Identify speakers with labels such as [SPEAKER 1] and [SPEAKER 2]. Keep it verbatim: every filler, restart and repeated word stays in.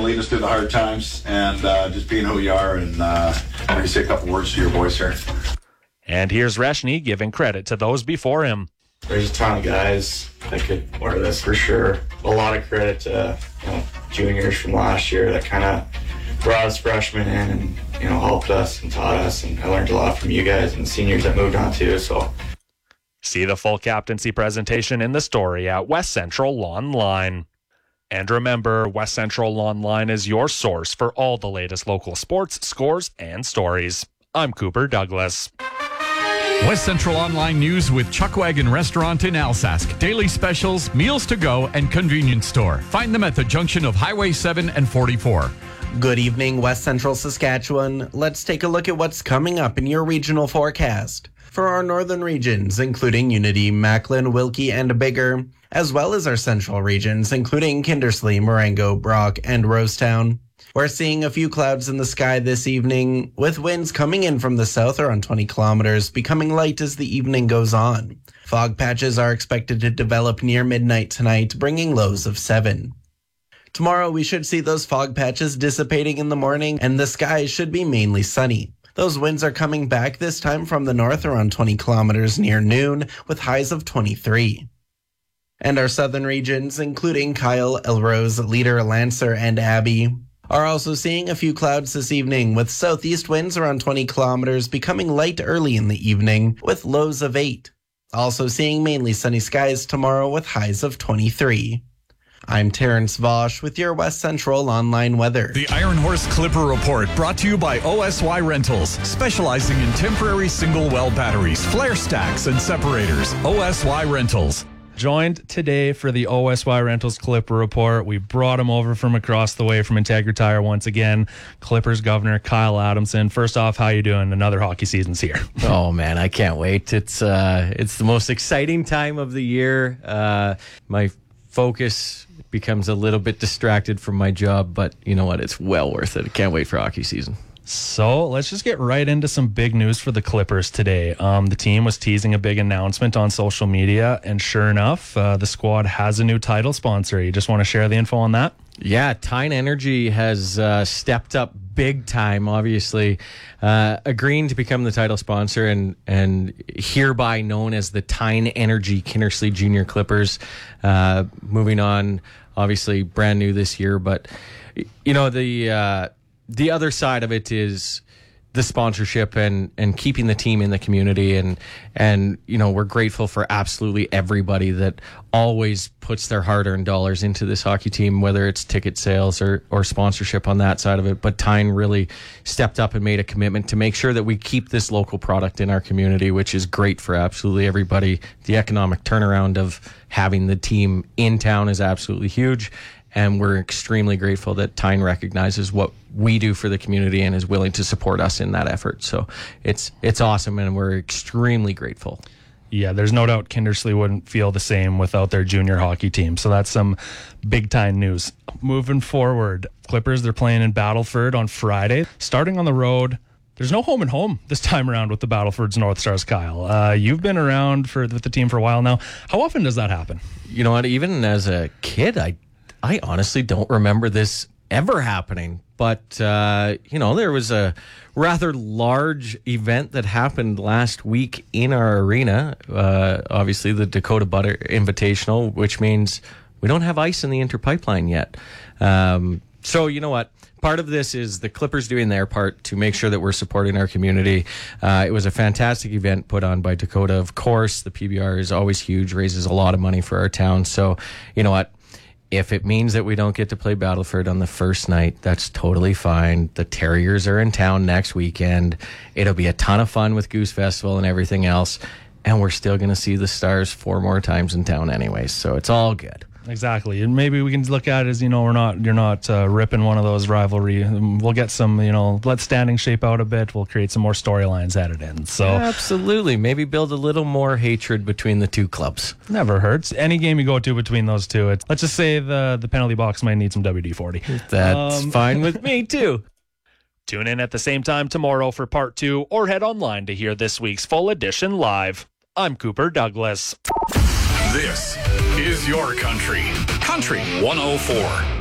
[SPEAKER 1] lead us through the hard times and uh, just being who you are. And uh, I'm going to say a couple words to your boys here.
[SPEAKER 2] And here's Reshny giving credit to those before him.
[SPEAKER 3] There's a ton of guys that could wear this for sure. A lot of credit to you know, juniors from last year that kind of brought us freshmen in and you know helped us and taught us. And I learned a lot from you guys and the seniors that moved on too. So.
[SPEAKER 2] See the full captaincy presentation in the story at West Central Online. And remember, West Central Online is your source for all the latest local sports, scores, and stories. I'm Cooper Douglas.
[SPEAKER 4] West Central Online News with Chuckwagon Restaurant in Alsask. Daily specials, meals to go, and convenience store. Find them at the junction of Highway seven and forty-four.
[SPEAKER 5] Good evening, West Central Saskatchewan. Let's take a look at what's coming up in your regional forecast. For our northern regions, including Unity, Macklin, Wilkie, and Bigger, as well as our central regions, including Kindersley, Marengo, Brock, and Rosetown. We're seeing a few clouds in the sky this evening, with winds coming in from the south around twenty kilometers, becoming light as the evening goes on. Fog patches are expected to develop near midnight tonight, bringing lows of seven. Tomorrow, we should see those fog patches dissipating in the morning, and the sky should be mainly sunny. Those winds are coming back this time from the north around twenty kilometers near noon, with highs of twenty-three. And our southern regions, including Kyle, Elrose, Leader, Lancer, and Abbey, are also seeing a few clouds this evening, with southeast winds around twenty kilometers becoming light early in the evening, with lows of eight. Also seeing mainly sunny skies tomorrow with highs of twenty-three. I'm Terrence Vosch with your West Central Online weather.
[SPEAKER 4] The Iron Horse Clipper Report brought to you by O S Y Rentals, specializing in temporary single well batteries, flare stacks, and separators. O S Y Rentals.
[SPEAKER 2] Joined today for the O S Y Rentals Clipper Report. We brought him over from across the way from Integra Tire once again. Clippers governor Kyle Adamson. First off, how you doing? Another hockey season's here.
[SPEAKER 6] Oh man, I can't wait. It's uh, it's the most exciting time of the year. Uh, my focus becomes a little bit distracted from my job, but you know what? It's well worth it. I can't wait for hockey season.
[SPEAKER 2] So let's just get right into some big news for the Clippers today. Um, the team was teasing a big announcement on social media, and sure enough, uh, the squad has a new title sponsor. You just want to share the info on that?
[SPEAKER 6] Yeah, Tyne Energy has uh, stepped up big time, obviously, uh, agreeing to become the title sponsor and and hereby known as the Tyne Energy Kindersley Junior Clippers. Uh, moving on, obviously brand new this year, but you know the uh, the other side of it is the sponsorship and and keeping the team in the community, and and you know we're grateful for absolutely everybody that always puts their hard-earned dollars into this hockey team, whether it's ticket sales or or sponsorship on that side of it. But Tyne really stepped up and made a commitment to make sure that we keep this local product in our community, which is great for absolutely everybody. The economic turnaround of having the team in town is absolutely huge. And we're extremely grateful that Tyne recognizes what we do for the community and is willing to support us in that effort. So it's it's awesome, and we're extremely grateful.
[SPEAKER 2] Yeah, there's no doubt Kindersley wouldn't feel the same without their junior hockey team. So that's some big-time news. Moving forward, Clippers, they're playing in Battleford on Friday. Starting on the road, there's no home and home this time around with the Battleford's North Stars, Kyle. Uh, you've been around for with the team for a while now. How often does that happen?
[SPEAKER 6] You know what? Even as a kid, I I honestly don't remember this ever happening. But, uh, you know, there was a rather large event that happened last week in our arena. Uh, obviously, the Dakota Butter Invitational, which means we don't have ice in the Interpipeline yet. Um, so, you know what? Part of this is the Clippers doing their part to make sure that we're supporting our community. Uh, it was a fantastic event put on by Dakota. Of course, the P B R is always huge, raises a lot of money for our town. So, you know what? If it means that we don't get to play Battleford on the first night, that's totally fine. The Terriers are in town next weekend. It'll be a ton of fun with Goose Festival and everything else. And we're still going to see the Stars four more times in town anyways. So it's all good.
[SPEAKER 2] Exactly. And maybe we can look at it as, you know, we're not, you're not uh, ripping one of those rivalry. We'll get some, you know, let standing shape out a bit. We'll create some more storylines added in. So
[SPEAKER 6] yeah, absolutely. Maybe build a little more hatred between the two clubs.
[SPEAKER 2] Never hurts. Any game you go to between those two, it's, let's just say the, the penalty box might need some W D forty.
[SPEAKER 6] That's um, fine with me too.
[SPEAKER 2] Tune in at the same time tomorrow for part two, or head online to hear this week's full edition live. I'm Cooper Douglas.
[SPEAKER 7] This is your country. Country one oh four.